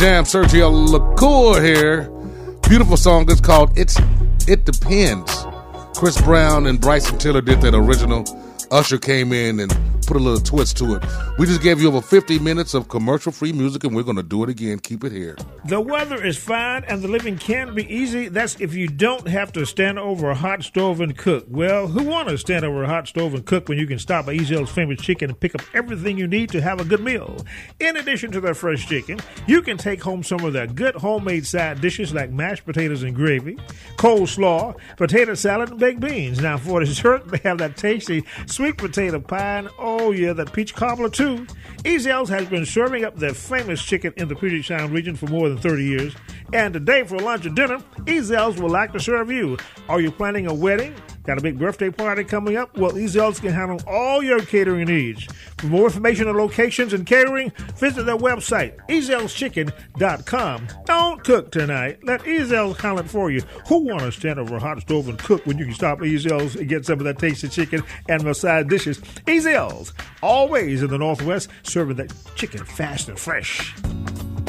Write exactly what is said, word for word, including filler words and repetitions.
Jam, Sergio LaCour here. Beautiful song. It's called It's It Depends. Chris Brown and Bryson Tiller did that original. Usher came in and put a little twist to it. We just gave you over fifty minutes of commercial-free music, and we're going to do it again. Keep it here. The weather is fine, and the living can be easy. That's if you don't have to stand over a hot stove and cook. Well, who want to stand over a hot stove and cook when you can stop at Ezel's Famous Chicken and pick up everything you need to have a good meal? In addition to their fresh chicken, you can take home some of their good homemade side dishes like mashed potatoes and gravy, coleslaw, potato salad, and baked beans. Now, for dessert, they have that tasty sweet potato pie, and oh yeah, that peach cobbler too. Ezel's has been serving up their famous chicken in the Puget Sound region for more than thirty years. And today for lunch or dinner, Ezel's would like to serve you. Are you planning a wedding? Got a big birthday party coming up? Well, Ezel's can handle all your catering needs. For more information on locations and catering, visit their website, ezels chicken dot com. Don't cook tonight. Let Ezel's handle it for you. Who want to stand over a hot stove and cook when you can stop at Ezel's and get some of that tasty chicken and the side dishes? Ezel's, always in the Northwest, serving that chicken fast and fresh.